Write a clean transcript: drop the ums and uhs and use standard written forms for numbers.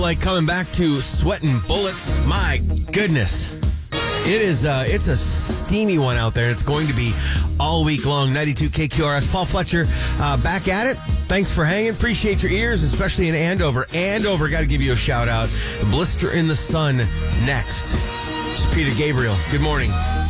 Like coming back to sweating bullets. My goodness. It's a steamy one out there. It's going to be all week long. 92 KQRS. Paul Fletcher back at it. Thanks for hanging. Appreciate your ears, especially in Andover. Andover, got to give you a shout out. Blister in the Sun next. It's Peter Gabriel. Good morning.